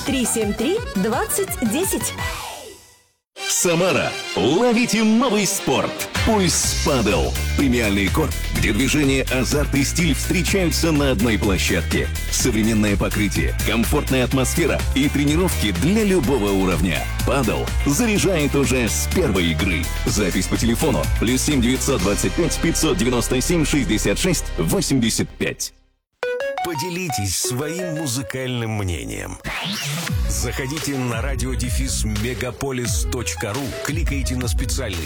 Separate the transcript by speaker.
Speaker 1: 373-2010.
Speaker 2: Самара. Ловите новый спорт. Пульс Падел. Премиальный корт, где движение, азарт и стиль встречаются на одной площадке. Современное покрытие, комфортная атмосфера и тренировки для любого уровня. Падел заряжает уже с первой игры. Запись по телефону +7 925 597 66 85.
Speaker 3: Поделитесь своим музыкальным мнением. Заходите на radio-megapolis.ru, кликайте на специальный